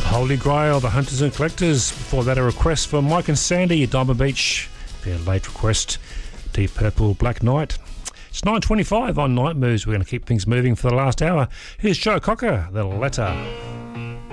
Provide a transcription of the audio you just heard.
Holy Grail, the Hunters and Collectors. Before that, a request for Mike and Sandy at Diamond Beach. Their late request, Deep Purple, Black Knight. It's 9:25 on Night Moves. We're going to keep things moving for the last hour. Here's Joe Cocker, The Letter.